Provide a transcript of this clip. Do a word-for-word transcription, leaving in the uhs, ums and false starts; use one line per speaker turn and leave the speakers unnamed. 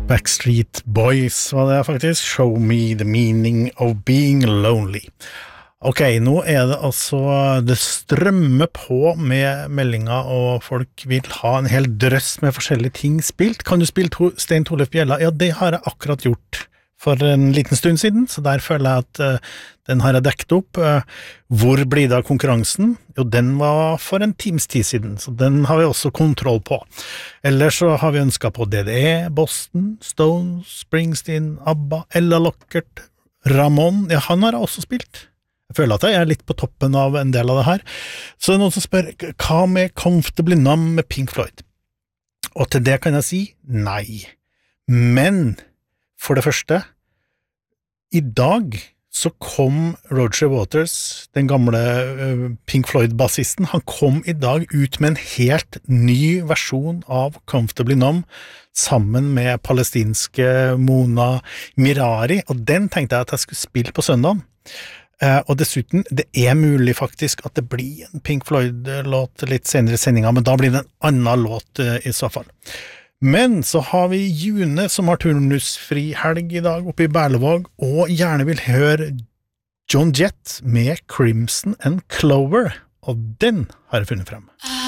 Backstreet Boys var det faktisk. Show me the meaning of being lonely. Ok, nå er det altså, det strømmer på med meldinger, og folk vil ha en hel drøss med forskjellige ting spilt. Kan du spille to, Stein Torleif Bjella? Ja, det har jeg akkurat gjort for en liten stund siden, så der føler jeg at uh, den har jeg dekket opp. Uh, hvor blir det av konkurransen? Jo, den var for en times tid siden, så den har vi også kontroll på. Ellers så har vi ønsket på D D E, Boston, Stones, Springsteen, ABBA, Ella Lockert, Ramon. Ja, han har jeg også spilt. Jeg føler at jeg er litt på toppen av en del av det her. Så det er noen som spør, hva med Comfortably Numb med Pink Floyd? Og til det kan jeg si nei. Men for det første, i dag så kom Roger Waters, den gamle uh, Pink Floyd-bassisten, han kom i dag ut med en helt ny versjon av Comfortably Numb sammen med palestinske Mona Mirari, og den tenkte jeg at jeg skulle spille på søndagen. Uh, og dessuten, det er mulig faktisk at det blir en Pink Floyd-låt litt senere i sendingen, men da blir det en annen låt uh, i så fall. Men så har vi June som har turnusfri helg i dag oppe i Berlevåg, og gjerne vil høre John Jett med Crimson and Clover, og den har jeg funnet frem.